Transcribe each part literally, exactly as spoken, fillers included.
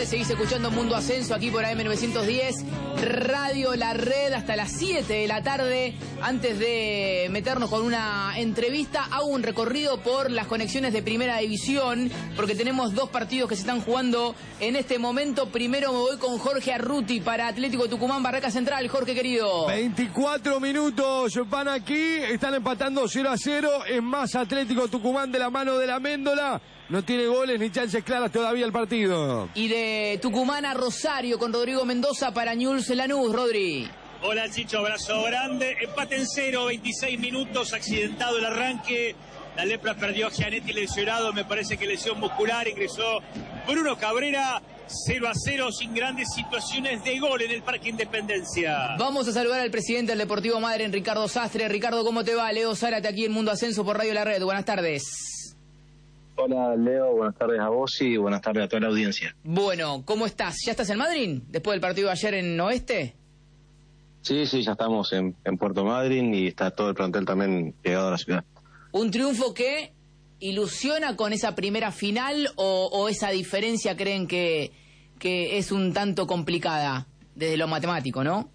tardes, seguís escuchando Mundo Ascenso aquí por A M novecientos diez, Radio La Red, hasta las siete de la tarde. Antes de meternos con una entrevista, hago un recorrido por las conexiones de Primera División, porque tenemos dos partidos que se están jugando en este momento. Primero me voy con Jorge Arruti para Atlético Tucumán, Barraca Central. Jorge, querido. veinticuatro minutos van aquí, están empatando cero a cero. Es más, Atlético Tucumán de la mano de la Méndola. No tiene goles ni chances claras todavía el partido. Y de Tucumán a Rosario con Rodrigo Mendoza para Newell's Lanús. Rodri. Hola, Chicho, abrazo grande. Empate en cero, veintiséis minutos, accidentado el arranque. La Lepra perdió a Gianetti lesionado, me parece que lesión muscular. Ingresó Bruno Cabrera, cero a cero, sin grandes situaciones de gol en el Parque Independencia. Vamos a saludar al presidente del Deportivo Madryn, Ricardo Sastre. Ricardo, ¿cómo te va? Leo Zárate aquí en Mundo Ascenso por Radio La Red. Buenas tardes. Hola, Leo, buenas tardes a vos y buenas tardes a toda la audiencia. Bueno, ¿cómo estás? ¿Ya estás en Madryn después del partido de ayer en Oeste? Sí, sí, ya estamos en, en Puerto Madryn y está todo el plantel también llegado a la ciudad. ¿Un triunfo que ilusiona con esa primera final o, o esa diferencia creen que, que es un tanto complicada desde lo matemático, no?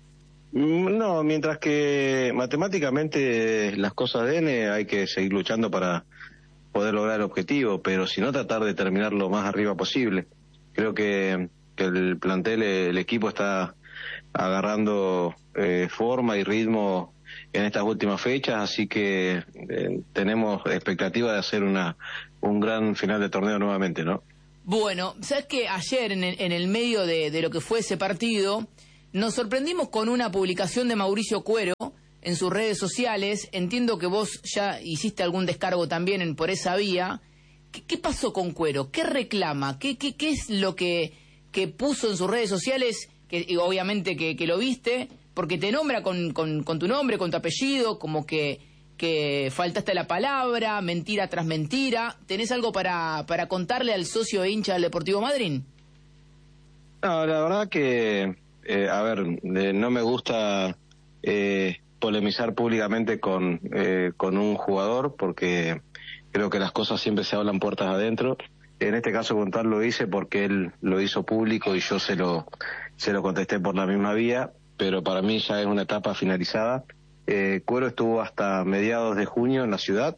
No, mientras que matemáticamente las cosas den, hay que seguir luchando para poder lograr el objetivo, pero si no, tratar de terminar lo más arriba posible. Creo que, que el plantel, el equipo está agarrando eh, forma y ritmo en estas últimas fechas, así que eh, tenemos expectativa de hacer una un gran final de torneo nuevamente, ¿no? Bueno, sabes que ayer en el, en el medio de, de lo que fue ese partido, nos sorprendimos con una publicación de Mauricio Cuero en sus redes sociales. Entiendo que vos ya hiciste algún descargo también en, por esa vía. ¿Qué, qué pasó con Cuero? ¿Qué reclama? ¿Qué, qué, qué es lo que, que puso en sus redes sociales? Que y obviamente que, que lo viste, porque te nombra con, con, con tu nombre, con tu apellido, como que, que faltaste la palabra, mentira tras mentira. ¿Tenés algo para, para contarle al socio e hincha del Deportivo Madryn? No, la verdad que, eh, a ver, eh, no me gusta Eh, polemizar públicamente con eh, con un jugador, porque creo que las cosas siempre se hablan puertas adentro. En este caso con tal lo hice porque él lo hizo público y yo se lo se lo contesté por la misma vía, pero para mí ya es una etapa finalizada. eh, Cuero estuvo hasta mediados de junio en la ciudad,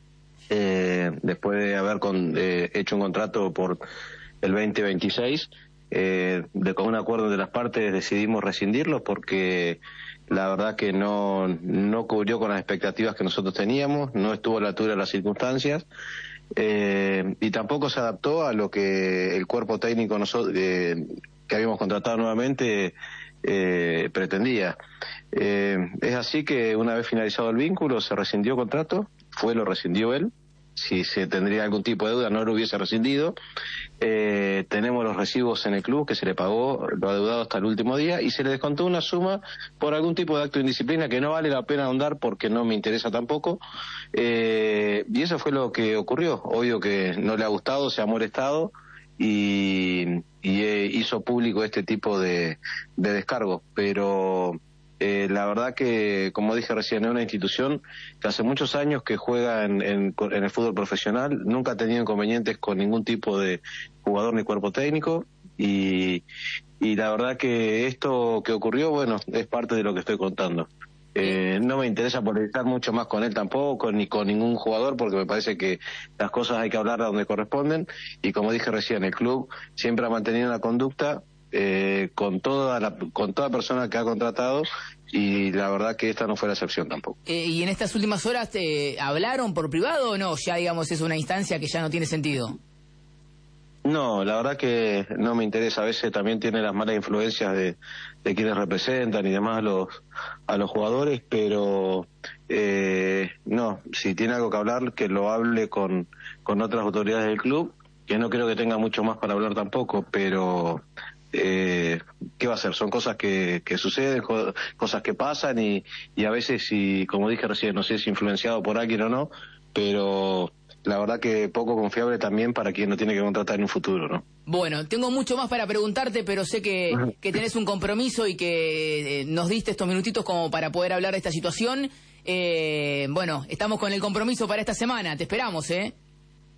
eh, después de haber con, eh, hecho un contrato por el veinte veintiséis. Eh, de con un acuerdo de las partes decidimos rescindirlo porque la verdad que no no cubrió con las expectativas que nosotros teníamos, no estuvo a la altura de las circunstancias, eh, y tampoco se adaptó a lo que el cuerpo técnico nosotros, eh, que habíamos contratado nuevamente eh, pretendía. Eh, es así que una vez finalizado el vínculo se rescindió el contrato, fue lo rescindió él. Si se tendría algún tipo de duda no lo hubiese rescindido. Eh, tenemos los recibos en el club que se le pagó lo adeudado hasta el último día y se le descontó una suma por algún tipo de acto de indisciplina que no vale la pena ahondar porque no me interesa tampoco. Eh, y eso fue lo que ocurrió. Obvio que no le ha gustado, se ha molestado y, y eh, hizo público este tipo de, de descargos, pero Eh, la verdad que, como dije recién, es una institución que hace muchos años que juega en, en, en el fútbol profesional, nunca ha tenido inconvenientes con ningún tipo de jugador ni cuerpo técnico y, y la verdad que esto que ocurrió, bueno, es parte de lo que estoy contando. Eh, no me interesa polemizar mucho más con él tampoco, ni con ningún jugador, porque me parece que las cosas hay que hablar donde corresponden y como dije recién, el club siempre ha mantenido una conducta Eh, con toda la, con toda persona que ha contratado y la verdad que esta no fue la excepción tampoco. Eh, ¿Y en estas últimas horas te hablaron por privado o no? Ya digamos es una instancia que ya no tiene sentido. No, la verdad que no me interesa. A veces también tiene las malas influencias de, de quienes representan y demás a los, a los jugadores, pero eh, no, si tiene algo que hablar, que lo hable con, con otras autoridades del club, que no creo que tenga mucho más para hablar tampoco, pero Eh, ¿qué va a hacer? Son cosas que, que suceden, co cosas que pasan y, y a veces, si, como dije recién, no sé si es influenciado por alguien o no, pero la verdad que poco confiable también para quien no tiene que contratar en un futuro, ¿no? Bueno, tengo mucho más para preguntarte, pero sé que, que tenés un compromiso y que eh, nos diste estos minutitos como para poder hablar de esta situación. Eh, bueno, estamos con el compromiso para esta semana, te esperamos, ¿eh?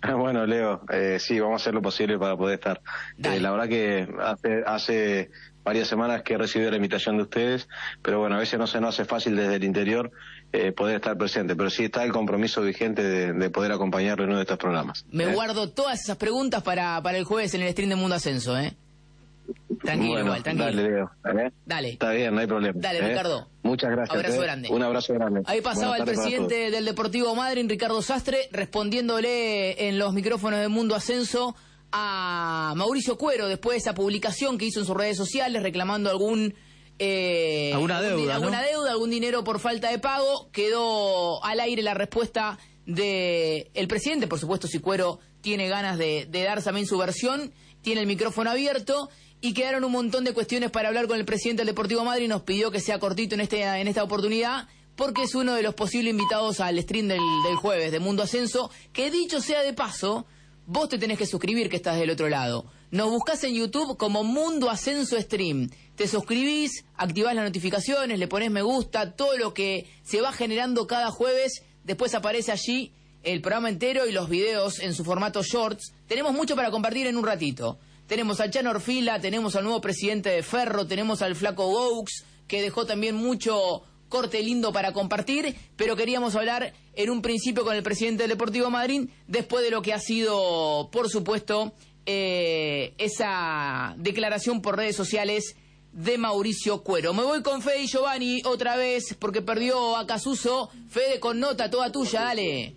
Bueno, Leo, eh, sí, vamos a hacer lo posible para poder estar. Eh, la verdad que hace, hace varias semanas que he recibido la invitación de ustedes, pero bueno, a veces no se nos hace fácil desde el interior eh, poder estar presente, pero sí está el compromiso vigente de, de poder acompañarlo en uno de estos programas. Me ¿eh? guardo todas esas preguntas para, para el jueves en el stream de Mundo Ascenso, ¿eh? Tranquilo, bueno, igual, tranquilo. Dale, Leo. ¿eh? Dale. Está bien, no hay problema. Dale, ¿eh? Ricardo. Muchas gracias. Abrazo ¿eh? grande. Un abrazo grande. Ahí pasaba el presidente del Deportivo Madryn, Ricardo Sastre, respondiéndole en los micrófonos de Mundo Ascenso a Mauricio Cuero después de esa publicación que hizo en sus redes sociales reclamando algún... Eh, alguna deuda, algún, ¿no? alguna deuda, algún dinero por falta de pago. Quedó al aire la respuesta de el presidente. Por supuesto, si Cuero tiene ganas de, de dar también su versión, tiene el micrófono abierto. Y quedaron un montón de cuestiones para hablar con el presidente del Deportivo Madryn. Nos pidió que sea cortito en, este, en esta oportunidad, porque es uno de los posibles invitados al stream del, del jueves de Mundo Ascenso, que dicho sea de paso, vos te tenés que suscribir que estás del otro lado. Nos buscás en YouTube como Mundo Ascenso Stream. Te suscribís, activás las notificaciones, le ponés me gusta, todo lo que se va generando cada jueves, después aparece allí el programa entero y los videos en su formato shorts. Tenemos mucho para compartir en un ratito. Tenemos al Chano Orfila, tenemos al nuevo presidente de Ferro, tenemos al Flaco Gaux, que dejó también mucho corte lindo para compartir, pero queríamos hablar en un principio con el presidente del Deportivo Madryn, después de lo que ha sido, por supuesto, eh, esa declaración por redes sociales de Mauricio Cuero. Me voy con Fede y Giovanni otra vez, porque perdió a Casuso. Fede, con nota toda tuya, dale.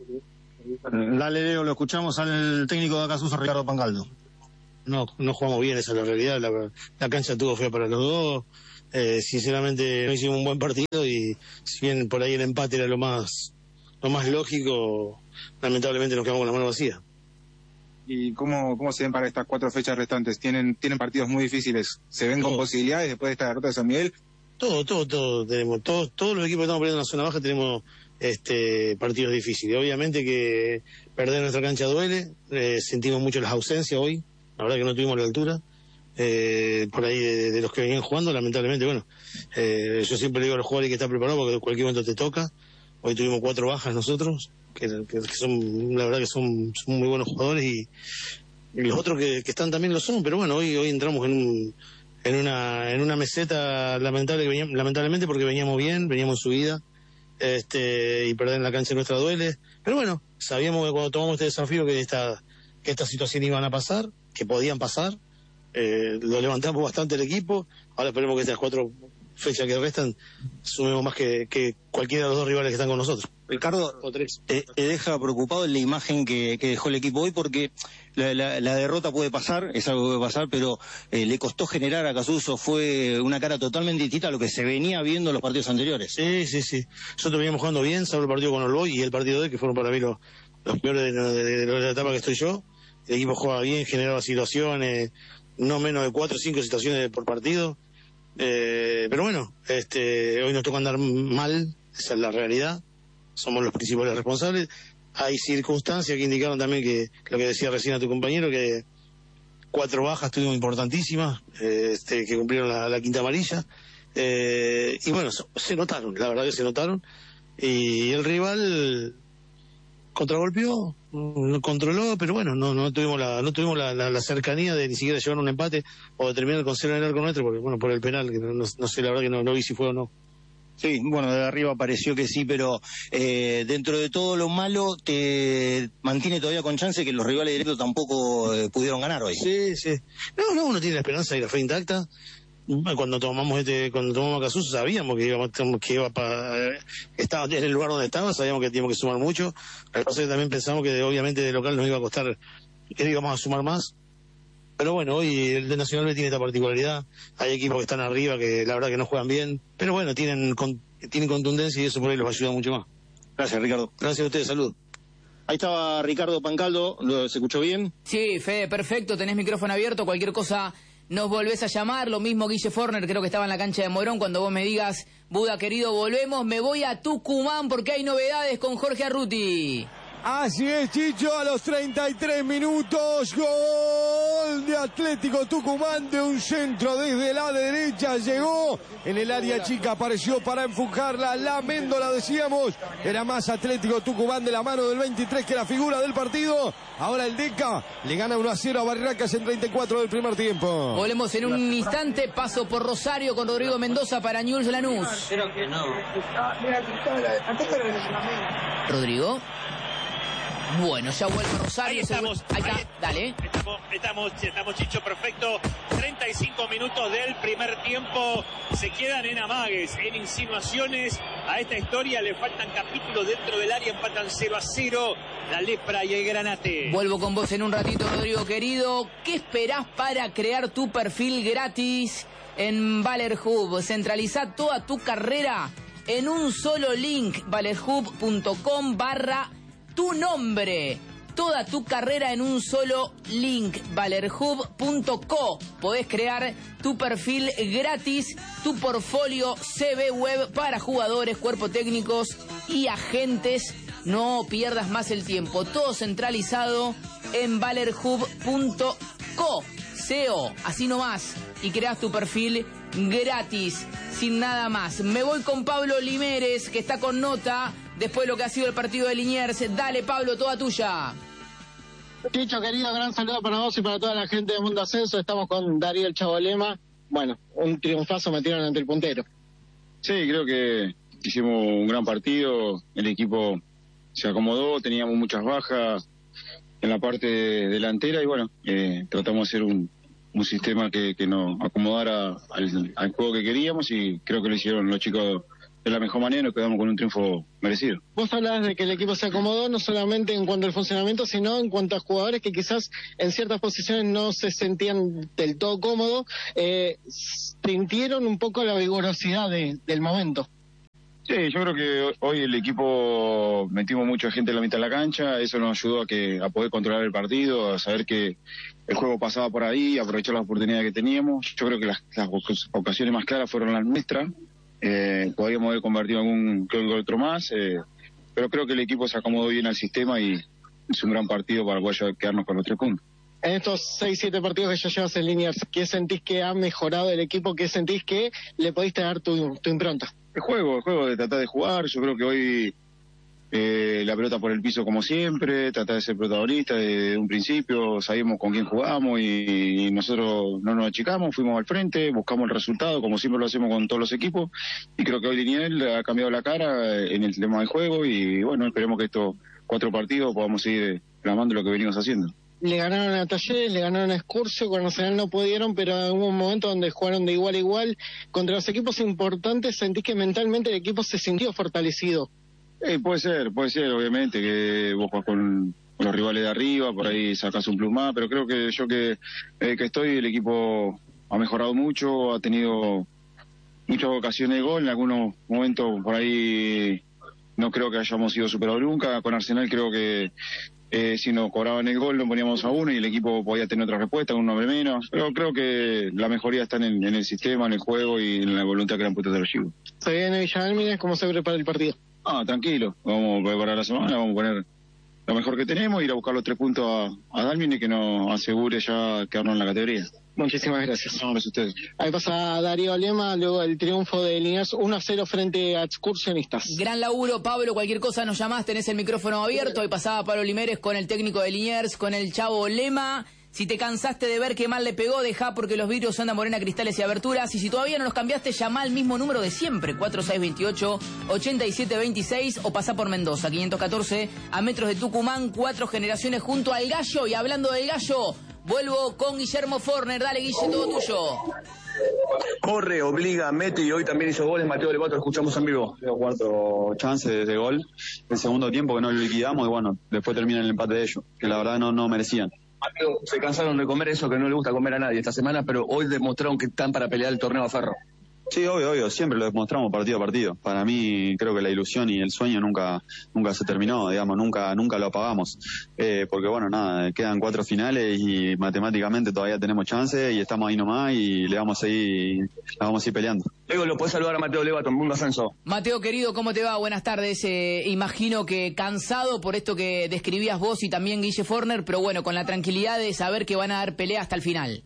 Dale, Leo, lo escuchamos al técnico de Acasuso, Ricardo Pancaldo. No, no jugamos bien, esa es la realidad. La, la cancha estuvo fea para los dos. Eh, sinceramente no hicimos un buen partido y si bien por ahí el empate era lo más lo más lógico, lamentablemente nos quedamos con la mano vacía. ¿Y cómo, cómo se ven para estas cuatro fechas restantes? ¿Tienen tienen partidos muy difíciles? ¿Se ven todo con posibilidades después de esta derrota de San Miguel? Todo, todo, todo. Tenemos todos todos los equipos que estamos peleando en la zona baja tenemos este partidos difíciles. Obviamente que perder nuestra cancha duele. Eh, sentimos mucho las ausencias hoy. La verdad que no tuvimos la altura eh, por ahí de, de los que venían jugando, lamentablemente. Bueno, eh, yo siempre le digo a los jugadores que están preparados porque en cualquier momento te toca. Hoy tuvimos cuatro bajas nosotros, que, que, que son, la verdad que son, son muy buenos jugadores y, y los otros que, que están también lo son, pero bueno, hoy hoy entramos en un, en una en una meseta lamentable que veníamos, lamentablemente porque veníamos bien, veníamos en subida, este, y perder en la cancha nuestra duele, pero bueno, sabíamos que cuando tomamos este desafío que esta que estas situaciones iban a pasar, que podían pasar, eh, lo levantamos bastante el equipo, ahora esperemos que estas cuatro fechas que restan sumemos más que, que cualquiera de los dos rivales que están con nosotros. Ricardo, te, te deja preocupado en la imagen que, que dejó el equipo hoy porque la, la, la derrota puede pasar, es algo que puede pasar, pero eh, le costó generar a Casuso, fue una cara totalmente distinta a lo que se venía viendo en los partidos anteriores. Sí, sí, sí. Nosotros veníamos jugando bien, salvo el partido con Olboy y el partido de hoy, que fueron para mí los, los peores de, de, de, de la etapa que estoy yo. El equipo jugaba bien, generaba situaciones, no menos de cuatro o cinco situaciones por partido. Eh, pero bueno, este, hoy nos toca andar mal, esa es la realidad. Somos los principales responsables. Hay circunstancias que indicaron también que, lo que decía recién a tu compañero, que cuatro bajas tuvimos importantísimas, eh, este, que cumplieron la, la quinta amarilla. Eh, y bueno, so, se notaron, la verdad que se notaron. Y el rival contragolpeó, no controló, pero bueno, no no tuvimos la no tuvimos la, la, la cercanía de ni siquiera llevar un empate o de terminar con cero en el arco nuestro, porque bueno, por el penal, que no, no, no sé, la verdad que no, no vi si fue o no. Sí, bueno, de arriba pareció que sí, pero eh, dentro de todo lo malo te mantiene todavía con chance que los rivales directos tampoco eh, pudieron ganar hoy. Sí, sí. No, no, uno tiene la esperanza y la fe intacta. Cuando tomamos este, cuando tomamos a Casuso sabíamos que íbamos, que iba para, estaba en el lugar donde estaba, sabíamos que teníamos que sumar mucho. Lo que pasa es que también pensamos que obviamente de local nos iba a costar, que íbamos a sumar más. Pero bueno, hoy el de Nacional B tiene esta particularidad. Hay equipos que están arriba que la verdad que no juegan bien, pero bueno, tienen con, tienen contundencia y eso por ahí los ayuda mucho más. Gracias, Ricardo. Gracias a ustedes, salud. Ahí estaba Ricardo Pancaldo, ¿se escuchó bien? Sí, Fede, perfecto, tenés micrófono abierto, cualquier cosa nos volvés a llamar, lo mismo Guille Forner, creo que estaba en la cancha de Morón, cuando vos me digas, Buda querido, volvemos, me voy a Tucumán porque hay novedades con Jorge Arruti. Así es, Chicho, a los treinta y tres minutos, gol de de Atlético Tucumán de un centro desde la derecha. Llegó en el área chica, apareció para enfocarla. La Méndola, decíamos, era más Atlético Tucumán de la mano del veintitrés que la figura del partido. Ahora el Deca le gana uno a cero a Barracas en treinta y cuatro del primer tiempo. Volvemos en un instante. Paso por Rosario con Rodrigo Mendoza para Newell's Lanús. Creo que no. Rodrigo. Bueno, ya vuelve Rosario. Ahí estamos. Ahí está, Ahí dale. Estamos, estamos, estamos, Chicho, perfecto. treinta y cinco minutos del primer tiempo. Se quedan en amagues, en insinuaciones. A esta historia le faltan capítulos dentro del área. Empatan cero a cero. La Lepra y el Granate. Vuelvo con vos en un ratito, Rodrigo querido. ¿Qué esperás para crear tu perfil gratis en Valerhub? Centraliza toda tu carrera en un solo link. valerhub.com barra tu nombre. Toda tu carrera en un solo link. valerhub punto co. Podés crear tu perfil gratis, tu portfolio C V web para jugadores, cuerpo técnicos y agentes. No pierdas más el tiempo. Todo centralizado en valerhub punto co. C O, así nomás. Y creas tu perfil gratis, sin nada más. Me voy con Pablo Limeres, que está con nota después de lo que ha sido el partido de Liniers. Dale, Pablo, toda tuya. Chicho, querido, gran saludo para vos y para toda la gente de Mundo Ascenso. Estamos con Darío el Chavo Lema. Bueno, un triunfazo metieron ante el puntero. Sí, creo que hicimos un gran partido. El equipo se acomodó, teníamos muchas bajas en la parte delantera y bueno, eh, tratamos de hacer un, un sistema que, que nos acomodara al, al juego que queríamos y creo que lo hicieron los chicos de la mejor manera y nos quedamos con un triunfo merecido. Vos hablabas de que el equipo se acomodó no solamente en cuanto al funcionamiento, sino en cuanto a jugadores que quizás en ciertas posiciones no se sentían del todo cómodos, eh, sintieron un poco la vigorosidad de, del momento. Sí, yo creo que hoy el equipo metimos mucha gente en la mitad de la cancha, eso nos ayudó a que a poder controlar el partido, a saber que el juego pasaba por ahí, aprovechar las oportunidades que teníamos. Yo creo que las, las ocasiones más claras fueron las nuestras. Eh, podríamos haber convertido algún que otro más, eh, pero creo que el equipo se acomodó bien al sistema y es un gran partido para poder quedarnos con los tres puntos. En estos seis, siete partidos que ya llevas en Liniers, ¿qué sentís que ha mejorado el equipo? ¿Qué sentís que le pudiste dar tu, tu impronta? El juego, el juego de tratar de jugar. Yo creo que hoy eh, la pelota por el piso como siempre, tratar de ser protagonista desde un principio, sabíamos con quién jugamos y, y nosotros no nos achicamos, fuimos al frente, buscamos el resultado como siempre lo hacemos con todos los equipos y creo que hoy Liniers ha cambiado la cara en el tema del juego y bueno, esperemos que estos cuatro partidos podamos seguir plasmando lo que venimos haciendo. Le ganaron a Talleres, le ganaron a Excursio, con Nacional no pudieron, pero hubo un momento donde jugaron de igual a igual. Contra los equipos importantes, ¿sentís que mentalmente el equipo se sintió fortalecido? Eh, puede ser, puede ser, obviamente, que vos jugás con, con los rivales de arriba, por ahí sacás un plus más, pero creo que yo que, eh, que estoy, el equipo ha mejorado mucho, ha tenido muchas ocasiones de gol, en algunos momentos por ahí no creo que hayamos sido superados nunca. Con Arsenal creo que Eh, si nos cobraban el gol, lo poníamos a uno y el equipo podía tener otra respuesta, un hombre menos. Pero creo que la mejoría está en el, en el sistema, en el juego y en la voluntad que le han puesto de los chicos. Se viene Villalmines, ¿cómo se prepara el partido? Ah, tranquilo. Vamos a preparar la semana, vamos a poner lo mejor que tenemos, ir a buscar los tres puntos a, a Dalmine que nos asegure ya quedarnos en la categoría. Muchísimas gracias. No, gracias a ustedes. Ahí pasa Darío Lema, luego el triunfo de Liniers uno a cero frente a Excursionistas. Gran laburo, Pablo. Cualquier cosa nos llamás, tenés el micrófono abierto. Ahí pasaba Pablo Limeres con el técnico de Liniers, con el Chavo Lema. Si te cansaste de ver qué mal le pegó, dejá porque los vidrios son de Morena, cristales y aberturas. Y si todavía no los cambiaste, llama al mismo número de siempre, cuatro seis dos ocho, ocho siete dos seis, o pasá por Mendoza, quinientos catorce, a metros de Tucumán, cuatro generaciones junto al Gallo. Y hablando del Gallo, vuelvo con Guillermo Forner. Dale, Guille, todo tuyo. Corre, obliga, mete y hoy también hizo goles. Mateo Levato, lo escuchamos en vivo. Cuarto chance de gol, el segundo tiempo que no lo liquidamos y bueno, después termina el empate de ellos, que la verdad no, no merecían. Mateo, se cansaron de comer eso que no le gusta comer a nadie esta semana, pero hoy demostraron que están para pelear el torneo a Ferro. Sí, obvio, obvio, siempre lo demostramos partido a partido. Para mí creo que la ilusión y el sueño nunca nunca se terminó, digamos, nunca nunca lo apagamos. Eh, porque bueno, nada, quedan cuatro finales y matemáticamente todavía tenemos chance y estamos ahí nomás y le vamos a ir, la vamos a ir peleando. Luego lo podés saludar a Mateo Levato, en Mundo Ascenso. Mateo, querido, ¿cómo te va? Buenas tardes. Eh, imagino que cansado por esto que describías vos y también Guille Forner, pero bueno, con la tranquilidad de saber que van a dar pelea hasta el final.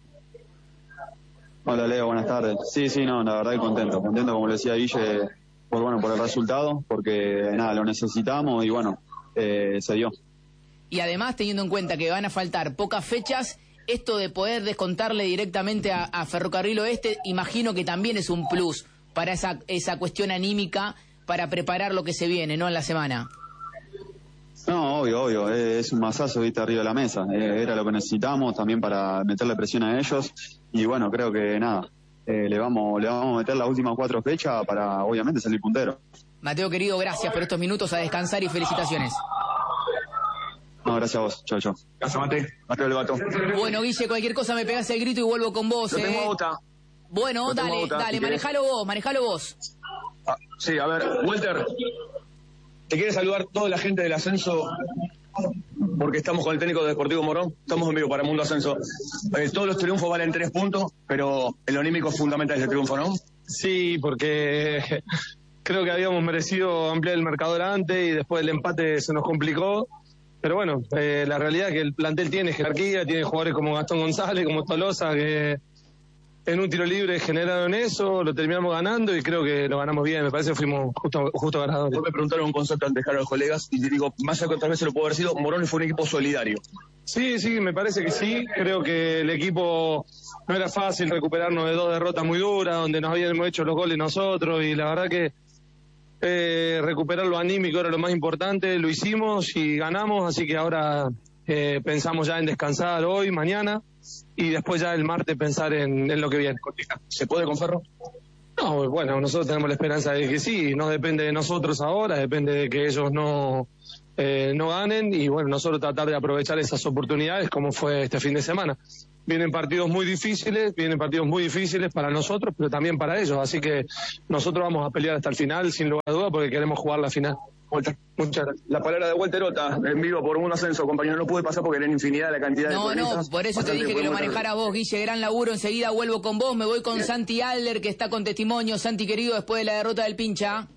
Hola Leo, buenas tardes. Sí, sí, no, la verdad que contento. Contento, como le decía Guille, por, bueno, por el resultado, porque nada, lo necesitamos y bueno, eh, se dio. Y además, teniendo en cuenta que van a faltar pocas fechas, esto de poder descontarle directamente a, a Ferrocarril Oeste, imagino que también es un plus para esa, esa cuestión anímica, para preparar lo que se viene, ¿no?, en la semana. No, obvio, obvio, es un masazo, viste, arriba de la mesa. Era lo que necesitamos también para meterle presión a ellos. Y bueno, creo que nada, eh, le vamos le vamos a meter las últimas cuatro fechas para, obviamente, salir puntero. Mateo, querido, gracias por estos minutos, a descansar y felicitaciones. No, gracias a vos. Chao, chao. Gracias, Mate. Mateo Levato. Bueno, Guille, cualquier cosa me pegás el grito y vuelvo con vos. Yo eh. tengo otra. Bueno, Yo tengo dale, otra, dale, si manejalo vos, manejalo vos. Ah, sí, a ver, Walter, te quiere saludar toda la gente del Ascenso, porque estamos con el técnico de Deportivo Morón, estamos en vivo para Mundo Ascenso. Eh, todos los triunfos valen tres puntos, pero el anímico es fundamental ese triunfo, ¿no? Sí, porque creo que habíamos merecido ampliar el marcador antes y después del empate se nos complicó. Pero bueno, eh, la realidad es que el plantel tiene jerarquía, tiene jugadores como Gastón González, como Tolosa, que en un tiro libre generaron eso, lo terminamos ganando y creo que lo ganamos bien. Me parece que fuimos justo, justo ganadores. Vos me preguntaron un concepto antes de dejar a los colegas y te digo, más allá que otras veces lo pudo haber sido, Morón fue un equipo solidario. Sí, sí, me parece que sí. Creo que el equipo no era fácil recuperarnos de dos derrotas muy duras, donde nos habíamos hecho los goles nosotros y la verdad que eh, recuperar lo anímico era lo más importante. Lo hicimos y ganamos, así que ahora eh, pensamos ya en descansar hoy, mañana y después ya el martes pensar en, en lo que viene. ¿Se puede con Ferro? No, bueno, nosotros tenemos la esperanza de que sí, no depende de nosotros ahora, depende de que ellos no eh, no ganen y bueno, nosotros tratar de aprovechar esas oportunidades como fue este fin de semana. Vienen partidos muy difíciles, vienen partidos muy difíciles para nosotros, pero también para ellos, así que nosotros vamos a pelear hasta el final, sin lugar a duda, porque queremos jugar la final. Walter, muchas gracias. La palabra de Walter Ota, en vivo por un ascenso, compañero, no pude pasar porque era infinidad la cantidad no, de No, cosas. no, por eso te dije que lo manejaras vos, Guille, gran laburo, enseguida vuelvo con vos, me voy con Santi Alder, que está con testimonio. Santi, querido, después de la derrota del Pincha.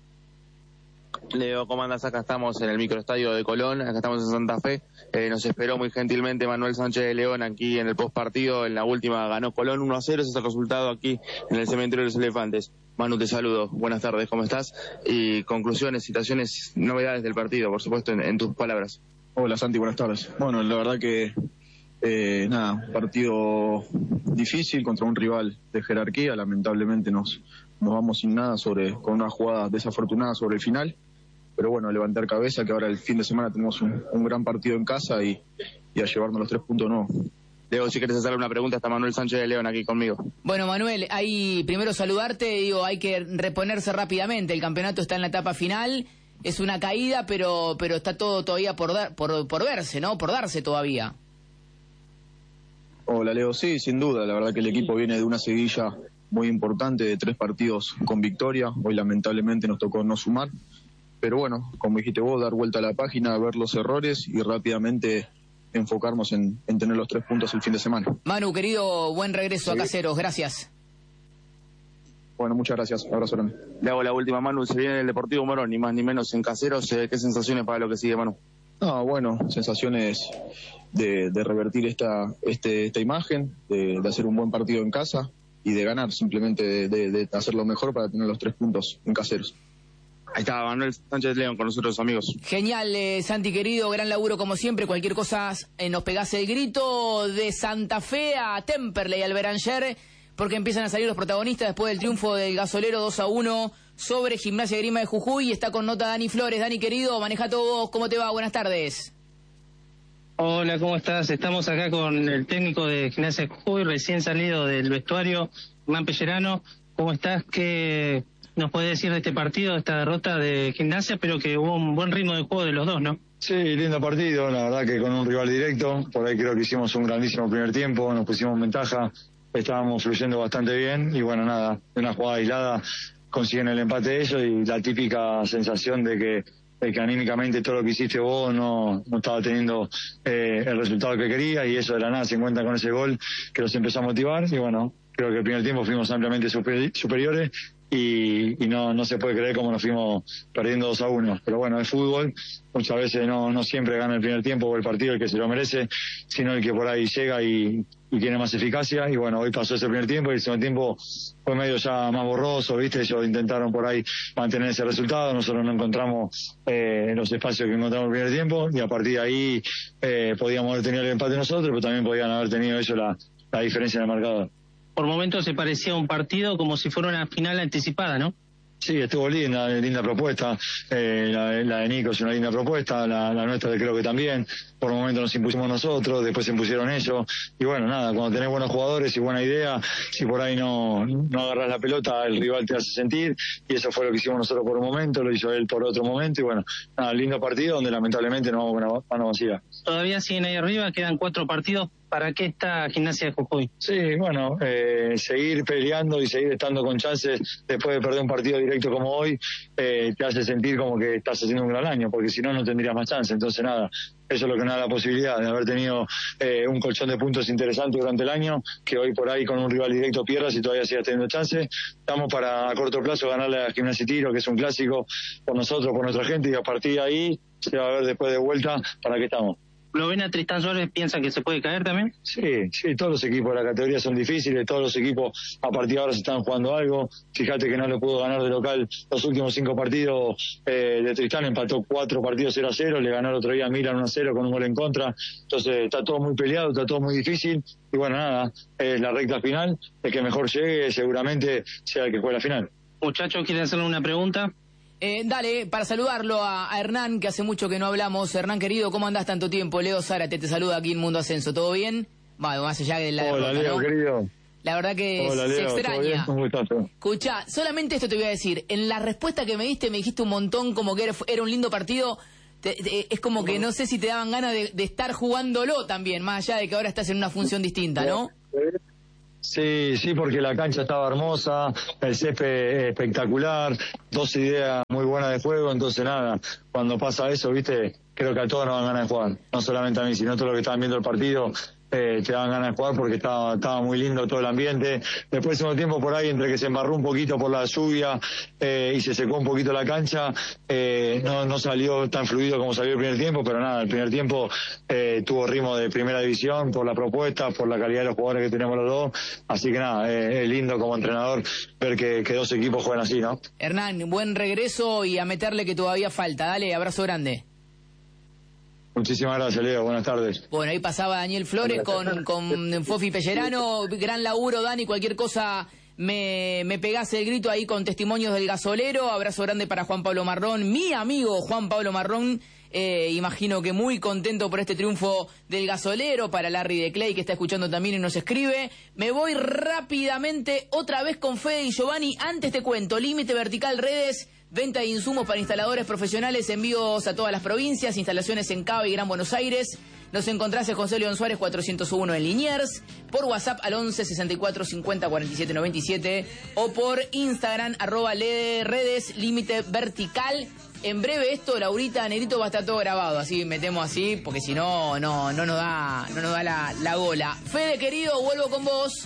Leo, ¿cómo andas? Acá estamos en el microestadio de Colón, acá estamos en Santa Fe. Eh, nos esperó muy gentilmente Manuel Sánchez de León aquí en el postpartido. En la última ganó Colón uno a cero, ese es el resultado aquí en el cementerio de los Elefantes. Manu, te saludo. Buenas tardes, ¿cómo estás? Y conclusiones, citaciones, novedades del partido, por supuesto, en, en tus palabras. Hola Santi, buenas tardes. Bueno, la verdad que, eh, nada, partido difícil contra un rival de jerarquía. Lamentablemente nos, nos vamos sin nada sobre con una jugada desafortunada sobre el final. Pero bueno, levantar cabeza, que ahora el fin de semana tenemos un, un gran partido en casa y, y a llevarnos los tres puntos nuevos. Leo, si quieres hacerle una pregunta, está Manuel Sánchez de León aquí conmigo. Bueno, Manuel, hay primero saludarte, digo, hay que reponerse rápidamente. El campeonato está en la etapa final, es una caída, pero pero está todo todavía por dar, por, por verse, ¿no? Por darse todavía. Hola Leo, sí, sin duda, la verdad que el equipo viene de una seguilla muy importante, de tres partidos con victoria. Hoy lamentablemente nos tocó no sumar. Pero bueno, como dijiste vos, dar vuelta a la página, ver los errores y rápidamente enfocarnos en, en tener los tres puntos el fin de semana. Manu, querido, buen regreso sí. a Caseros, gracias. Bueno, muchas gracias, abrazo grande. Le hago la última, Manu, se viene el Deportivo Morón, ni más ni menos en Caseros. ¿Qué sensaciones para lo que sigue, Manu? No, bueno, sensaciones de, de revertir esta, este, esta imagen, de, de hacer un buen partido en casa y de ganar, simplemente de, de, de hacer lo mejor para tener los tres puntos en Caseros. Ahí está Manuel Sánchez León con nosotros, amigos. Genial, eh, Santi querido, gran laburo como siempre. Cualquier cosa eh, nos pegás el grito. De Santa Fe a Temperley, al Beranger, porque empiezan a salir los protagonistas después del triunfo del Gasolero dos a uno sobre Gimnasia Grima de Jujuy. Está con nota Dani Flores. Dani querido, maneja todo vos. ¿Cómo te va? Buenas tardes. Hola, ¿cómo estás? Estamos acá con el técnico de Gimnasia de Jujuy, recién salido del vestuario, Hernán Pellerano. ¿Cómo estás? ¿Qué nos puede decir de este partido, de esta derrota de Gimnasia, pero que hubo un buen ritmo de juego de los dos, ¿no? Sí, lindo partido, la verdad que con un rival directo, por ahí creo que hicimos un grandísimo primer tiempo, nos pusimos en ventaja, estábamos fluyendo bastante bien y bueno, nada, de una jugada aislada consiguen el empate ellos y la típica sensación de que, de que anímicamente todo lo que hiciste vos no, no estaba teniendo eh, el resultado que quería y eso de la nada se encuentra con ese gol que los empezó a motivar y bueno, creo que el primer tiempo fuimos ampliamente super, superiores y, y no, no se puede creer cómo nos fuimos perdiendo dos a uno. Pero bueno, es fútbol, muchas veces no, no siempre gana el primer tiempo o el partido el que se lo merece, sino el que por ahí llega y, y tiene más eficacia. Y bueno, hoy pasó ese primer tiempo y el segundo tiempo fue medio ya más borroso, ¿viste? Ellos intentaron por ahí mantener ese resultado, nosotros no encontramos eh, los espacios que encontramos en el primer tiempo y a partir de ahí eh, podíamos haber tenido el empate nosotros, pero también podían haber tenido ellos la, la diferencia en el marcador. Por momentos se parecía un partido como si fuera una final anticipada, ¿no? Sí, estuvo linda, linda propuesta. Eh, la, la de Nico es una linda propuesta, la, la nuestra creo que también. Por momentos nos impusimos nosotros, después se impusieron ellos. Y bueno, nada, cuando tenés buenos jugadores y buena idea, si por ahí no, no agarrás la pelota, el rival te hace sentir. Y eso fue lo que hicimos nosotros por un momento, lo hizo él por otro momento. Y bueno, nada, lindo partido donde lamentablemente no vamos a mano vacía. Todavía siguen ahí arriba, quedan cuatro partidos. ¿Para qué está Gimnasia de Jujuy? Sí, bueno, eh, seguir peleando y seguir estando con chances después de perder un partido directo como hoy, eh, te hace sentir como que estás haciendo un gran año, porque si no, no tendrías más chance. Entonces, nada, eso es lo que nos da la posibilidad de haber tenido eh, un colchón de puntos interesante durante el año, que hoy por ahí con un rival directo pierdas y todavía sigas teniendo chance. Estamos para a corto plazo ganarle a Gimnasia y Tiro, que es un clásico por nosotros, por nuestra gente, y a partir de ahí se va a ver después de vuelta para qué estamos. ¿Lo ven a Tristán Suárez? ¿Piensa que se puede caer también? Sí, sí, todos los equipos de la categoría son difíciles, todos los equipos a partir de ahora se están jugando algo. Fíjate que no le pudo ganar de local los últimos cinco partidos eh, de Tristán, empató cuatro partidos cero a cero, le ganó el otro día a Milan uno a cero con un gol en contra. Entonces está todo muy peleado, está todo muy difícil y bueno, nada, es la recta final, el que mejor llegue seguramente sea el que juegue la final. Muchachos, ¿quieren hacerle una pregunta? Eh, dale, para saludarlo a, a Hernán, que hace mucho que no hablamos. Hernán, querido, ¿cómo andás tanto tiempo? Leo Zárate te saluda aquí en Mundo Ascenso, ¿todo bien? Bueno, más allá de la Hola, derrota, Leo, ¿no? querido. La verdad que Hola, se Leo, extraña. ¿todo bien? Escuchá, solamente esto te voy a decir. En la respuesta que me diste, me dijiste un montón como que era, era un lindo partido. Te, te, es como que no sé si te daban ganas de, de estar jugándolo también, más allá de que ahora estás en una función distinta, ¿no? Sí, sí, porque la cancha estaba hermosa, el césped espectacular, dos ideas muy buenas de juego, entonces nada, cuando pasa eso, viste, creo que a todos nos dan ganas de jugar, no solamente a mí, sino a todos los que estaban viendo el partido, eh, te daban ganas de jugar porque estaba, estaba muy lindo todo el ambiente. Después de un tiempo por ahí, entre que se embarró un poquito por la lluvia eh, y se secó un poquito la cancha, eh, no, no salió tan fluido como salió el primer tiempo, pero nada, el primer tiempo eh, tuvo ritmo de primera división por la propuesta, por la calidad de los jugadores que tenemos los dos, así que nada, eh, es lindo como entrenador ver que, que dos equipos juegan así, ¿no? Hernán, buen regreso y a meterle que todavía falta. Dale, abrazo grande. Muchísimas gracias, Leo. Buenas tardes. Bueno, ahí pasaba Daniel Flores con, con Fofi Pellerano. Gran laburo, Dani. Cualquier cosa me, me pegás el grito ahí con testimonios del gasolero. Abrazo grande para Juan Pablo Marrón. Mi amigo Juan Pablo Marrón. Eh, imagino que muy contento por este triunfo del gasolero. Para Larry de Clay, que está escuchando también y nos escribe. Me voy rápidamente otra vez con Fede y Giovanni. Antes te cuento, Límite Vertical Redes. Venta de insumos para instaladores profesionales, envíos a todas las provincias, instalaciones en Cava y Gran Buenos Aires. Nos encontrás en José León Suárez cuatrocientos uno en Liniers, por WhatsApp al once sesenta y cuatro cincuenta cuarenta y siete noventa y siete o por Instagram arroba redes límite vertical. En breve esto, Laurita, Negrito, va a estar todo grabado, así metemos así, porque si no, no, no nos da, no nos da la, la gola. Fede, querido, vuelvo con vos.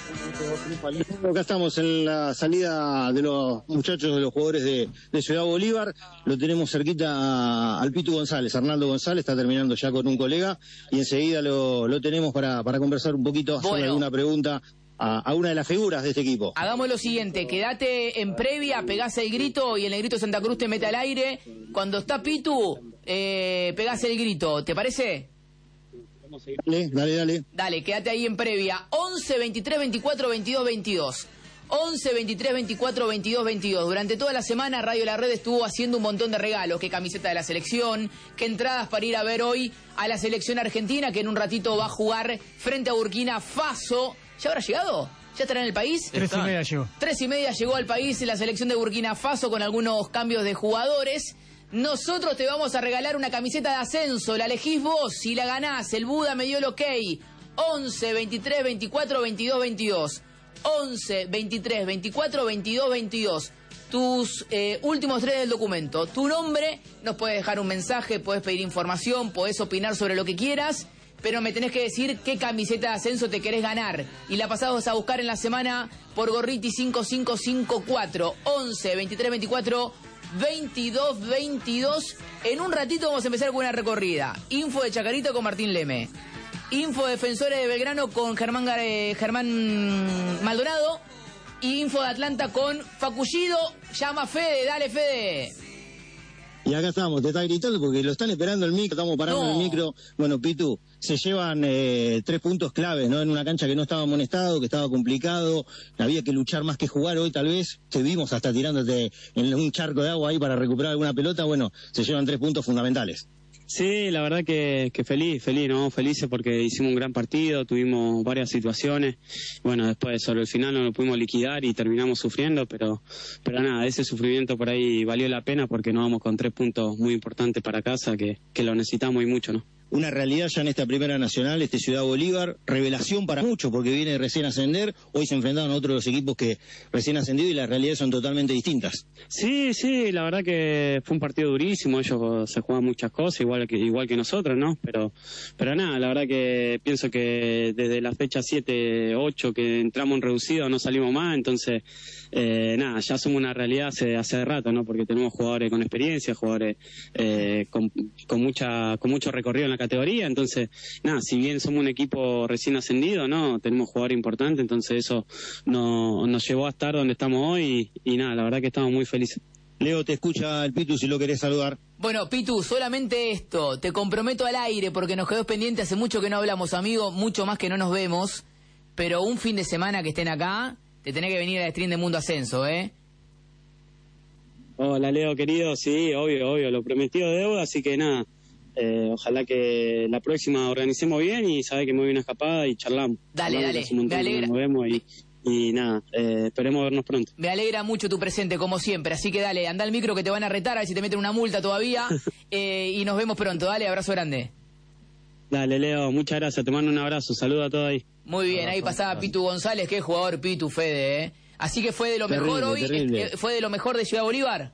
Acá estamos en la salida de los muchachos, de los jugadores de, de Ciudad Bolívar. Lo tenemos cerquita al Pitu González, Arnaldo González, está terminando ya con un colega y enseguida lo, lo tenemos para, para conversar un poquito, hacerle bueno. alguna pregunta a, a una de las figuras de este equipo. Hagamos lo siguiente, quedate en previa, pegás el grito y el Negrito Santa Cruz te mete al aire. Cuando está Pitu, eh, pegás el grito, ¿te parece? Dale, dale, dale. Dale, quédate ahí en previa. once, veintitrés, veinticuatro, veintidós, veintidós. once, veintitrés, veinticuatro, veintidós, veintidós. Durante toda la semana Radio La Red estuvo haciendo un montón de regalos. Que camiseta de la selección, que entradas para ir a ver hoy a la selección argentina, que en un ratito va a jugar frente a Burkina Faso. ¿Ya habrá llegado? ¿Ya estará en el país? Tres y media llegó. Tres y media llegó al país la selección de Burkina Faso con algunos cambios de jugadores. Nosotros te vamos a regalar una camiseta de ascenso, la elegís vos, si la ganás, el Buda me dio el ok. once, veintitrés, veinticuatro, veintidós, veintidós. once, veintitrés, veinticuatro, veintidós, veintidós. Tus eh, últimos tres del documento. Tu nombre, nos puedes dejar un mensaje, puedes pedir información, puedes opinar sobre lo que quieras. pero me tenés que decir qué camiseta de ascenso te querés ganar. Y la pasamos a buscar en la semana por Gorriti cinco cinco cinco cuatro, once, veintitrés, veinticuatro, veintidós, veintidós. En un ratito vamos a empezar con una recorrida. Info de Chacarita con Martín Leme. Info de Defensores de Belgrano con Germán, eh, Germán Maldonado. Y info de Atlanta con Facullido. Llama Fede, dale Fede. Y acá estamos, te está gritando porque lo están esperando el micro, estamos parando No. el micro. Bueno, Pitu, se llevan eh, tres puntos claves, ¿no? En una cancha que no estaba amonestado, que estaba complicado, había que luchar más que jugar hoy tal vez. Te vimos hasta tirándote en un charco de agua ahí para recuperar alguna pelota. Bueno, se llevan tres puntos fundamentales. Sí, la verdad que, que feliz, feliz, ¿no? Felices porque hicimos un gran partido, tuvimos varias situaciones. Bueno, después sobre el final no lo pudimos liquidar y terminamos sufriendo, pero pero nada, ese sufrimiento por ahí valió la pena porque nos vamos con tres puntos muy importantes para casa que, que lo necesitamos y mucho, ¿no? Una realidad ya en esta primera nacional, este Ciudad Bolívar, revelación para muchos porque viene recién a ascender, hoy se enfrentaron a otros equipos que recién ascendido y las realidades son totalmente distintas. Sí, sí, la verdad que fue un partido durísimo, ellos se juegan muchas cosas, igual que igual que nosotros, ¿no? Pero pero nada, la verdad que pienso que desde la fecha siete, ocho que entramos en reducido no salimos más, entonces eh, nada, ya somos una realidad hace hace rato, ¿no? Porque tenemos jugadores con experiencia, jugadores eh, con, con mucha con mucho recorrido en la categoría, entonces nada, si bien somos un equipo recién ascendido, ¿no? Tenemos jugadores importantes, entonces eso no, nos llevó a estar donde estamos hoy y, y nada, la verdad que estamos muy felices. Leo, te escucha el Pitu si lo querés saludar. Bueno, Pitu, solamente esto, te comprometo al aire porque nos quedó pendiente, hace mucho que no hablamos, amigo, mucho más que no nos vemos, pero un fin de semana que estén acá, te tenés que venir al stream de Mundo Ascenso, ¿eh? Hola Leo, querido, sí, obvio, obvio, lo prometido de deuda, así que nada, eh, ojalá que la próxima organicemos bien y sabe que me voy una escapada y charlamos. Dale, Charlamos, dale, hace un montón me que no alegra. Nos vemos y, y nada, eh, esperemos vernos pronto. Me alegra mucho tu presente, como siempre, así que dale, anda al micro que te van a retar, a ver si te meten una multa todavía, eh, y nos vemos pronto, dale, abrazo grande. Dale Leo, muchas gracias, te mando un abrazo, saludo a todos ahí. Muy bien, ahí pasaba Pitu González, que es jugador Pitu, Fede, ¿eh? Así que fue de lo Terrible, mejor hoy, terrible. eh, fue de lo mejor de Ciudad Bolívar.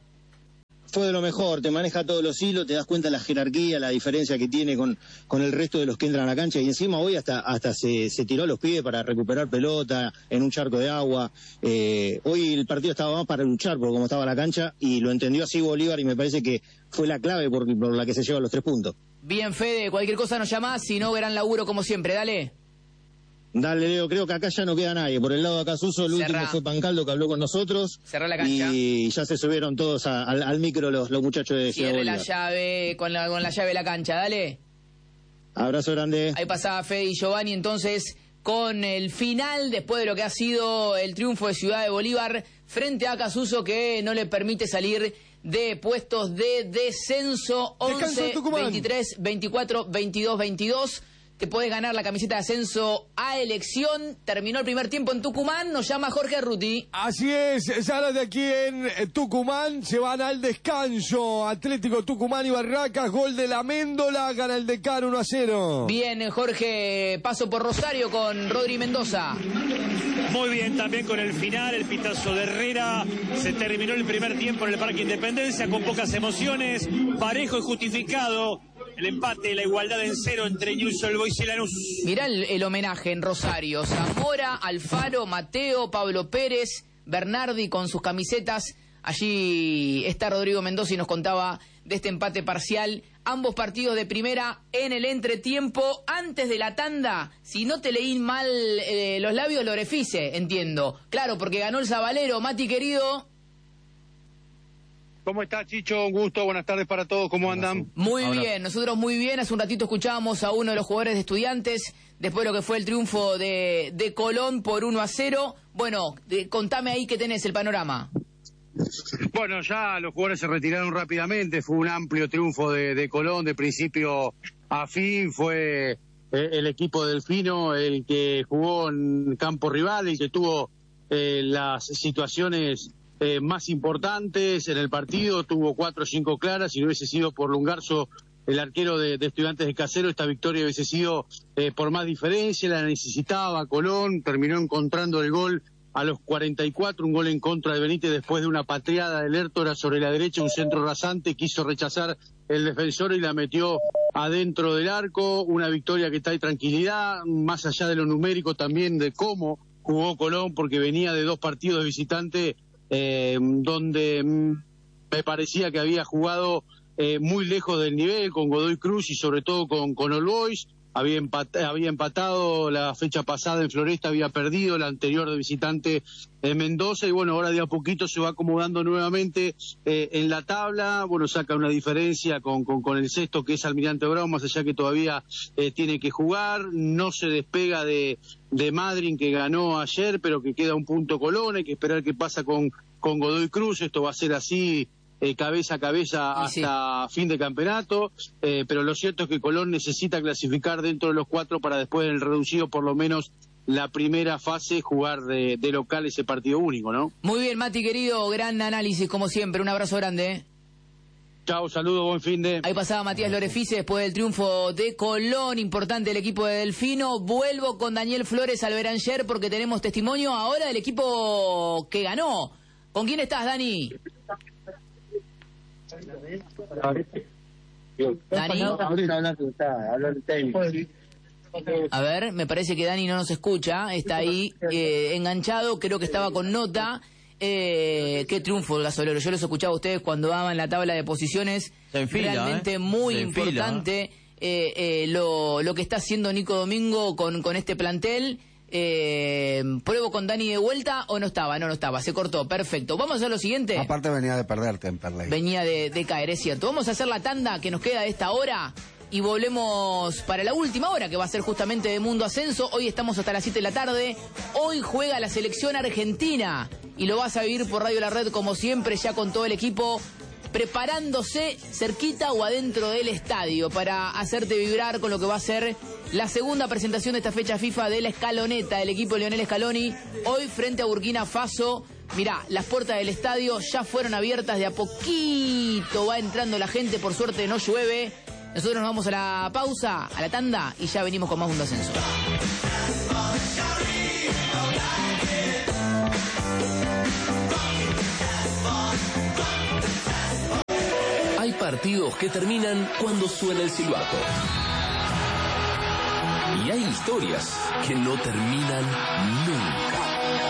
Fue de lo mejor, te maneja todos los hilos, te das cuenta de la jerarquía, la diferencia que tiene con, con el resto de los que entran a la cancha y encima hoy hasta hasta se, se tiró a los pies para recuperar pelota en un charco de agua. Eh, hoy el partido estaba más para luchar por cómo estaba la cancha y lo entendió así Bolívar y me parece que fue la clave por, por la que se lleva los tres puntos. Bien, Fede, cualquier cosa nos llamás, si no, gran laburo como siempre, dale. Dale, Leo, creo que acá ya no queda nadie. Por el lado de acá Suso, el Cerrá. último fue Pancaldo que habló con nosotros. Cerrá la cancha. Y ya se subieron todos a- al, al micro los, los muchachos de Ciudad Cierre la Bolívar. llave, con la, con la llave de la cancha, dale. Abrazo grande. Ahí pasaba Fede y Giovanni entonces con el final, después de lo que ha sido el triunfo de Ciudad de Bolívar frente a Casuso, que no le permite salir de puestos de descenso. Descanso, once, Tucumán. veintitrés, veinticuatro, veintidós, veintidós. Te podés ganar la camiseta de ascenso a elección. Terminó el primer tiempo en Tucumán. Nos llama Jorge Arruti. Así es, ya de aquí en eh, Tucumán se van al descanso. Atlético Tucumán y Barracas, gol de la Méndola, gana el Decano uno a cero. Bien, Jorge, paso por Rosario con Rodri Mendoza. Muy bien también con el final, el pitazo de Herrera. Se terminó el primer tiempo en el Parque Independencia con pocas emociones. Parejo y justificado el empate, la igualdad en cero entre Newell's Old Boys y Lanús. Mirá el, el homenaje en Rosario. Zamora, Alfaro, Mateo, Pablo Pérez, Bernardi con sus camisetas. Allí está Rodrigo Mendoza y nos contaba de este empate parcial. Ambos partidos de primera en el entretiempo. Antes de la tanda, si no te leí mal eh, los labios, Lorefice, entiendo. Claro, porque ganó el Zabalero. Mati, querido. ¿Cómo está, Chicho? Un gusto, buenas tardes para todos, ¿cómo andan? Muy bien, nosotros muy bien. Hace un ratito escuchábamos a uno de los jugadores de Estudiantes, después de lo que fue el triunfo de, de Colón por uno a cero. Bueno, de, contame ahí que tenés el panorama. Bueno, ya los jugadores se retiraron rápidamente, fue un amplio triunfo de, de Colón de principio a fin, fue eh, el equipo delfino el que jugó en campo rival, el que tuvo eh, las situaciones eh, más importantes en el partido, tuvo cuatro o cinco claras, si no hubiese sido por Lungarzo, el arquero de, de Estudiantes de Casero, esta victoria hubiese sido eh, por más diferencia, la necesitaba Colón, terminó encontrando el gol a los cuarenta y cuatro, un gol en contra de Benítez después de una patriada del Lertora sobre la derecha, un centro rasante, quiso rechazar el defensor y la metió adentro del arco, una victoria que trae tranquilidad, más allá de lo numérico también de cómo jugó Colón, porque venía de dos partidos de visitante eh, donde me parecía que había jugado eh, muy lejos del nivel, con Godoy Cruz y sobre todo con, con All Boys. Había, empat había empatado la fecha pasada en Floresta, había perdido la anterior de visitante en Mendoza, y bueno, ahora de a poquito se va acomodando nuevamente eh, en la tabla. Bueno, saca una diferencia con, con, con el sexto, que es Almirante Brown, más allá que todavía eh, tiene que jugar. No se despega de, de Madryn, que ganó ayer, pero que queda un punto Colón. Hay que esperar qué pasa con, con Godoy Cruz. Esto va a ser así Eh, cabeza a cabeza hasta sí. fin de campeonato, eh, pero lo cierto es que Colón necesita clasificar dentro de los cuatro para después en el reducido, por lo menos la primera fase, jugar de, de local ese partido único, ¿no? Muy bien, Mati, querido, gran análisis como siempre, un abrazo grande, ¿eh? Chao, saludos, buen fin de... Ahí pasaba Matías Lorefice después del triunfo de Colón, importante el equipo de Delfino. Vuelvo con Daniel Flores al Beranger porque tenemos testimonio ahora del equipo que ganó. ¿Con quién estás, Dani? Dani. A ver, me parece que Dani no nos escucha, está ahí eh, enganchado, creo que estaba con nota. Eh, qué triunfo el Gasolero, yo los escuchaba a ustedes cuando daban la tabla de posiciones, enfila, realmente eh. muy Se importante eh, eh, lo, lo que está haciendo Nico Domingo con, con este plantel. Eh, ¿Pruebo con Dani de vuelta o no estaba? No, no estaba, se cortó, perfecto. Vamos a hacer lo siguiente. Aparte venía de perder Temperley. Venía de, de caer, es cierto. Vamos a hacer la tanda que nos queda de esta hora y volvemos para la última hora, que va a ser justamente de Mundo Ascenso. Hoy estamos hasta las siete de la tarde. Hoy juega la selección argentina y lo vas a vivir por Radio La Red como siempre, ya con todo el equipo preparándose cerquita o adentro del estadio para hacerte vibrar con lo que va a ser la segunda presentación de esta fecha FIFA de la escaloneta del equipo Lionel Scaloni, hoy frente a Burkina Faso. Mirá, las puertas del estadio ya fueron abiertas, de a poquito va entrando la gente, por suerte no llueve. Nosotros nos vamos a la pausa, a la tanda, y ya venimos con más Mundo Ascenso. Hay partidos que terminan cuando suena el silbato. Y hay historias que no terminan nunca.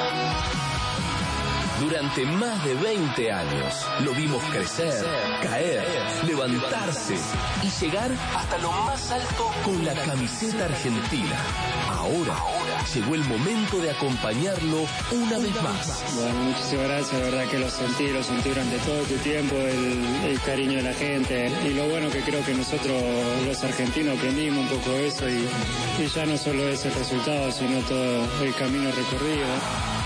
Durante más de veinte años lo vimos crecer, caer, levantarse y llegar hasta lo más alto con la camiseta argentina. Ahora llegó el momento de acompañarlo una vez más. Bueno, muchísimas gracias, la verdad que lo sentí, lo sentí durante todo este tiempo, el, el cariño de la gente. Y lo bueno que creo que nosotros los argentinos aprendimos un poco eso y, y ya no solo ese resultado, sino todo el camino recorrido.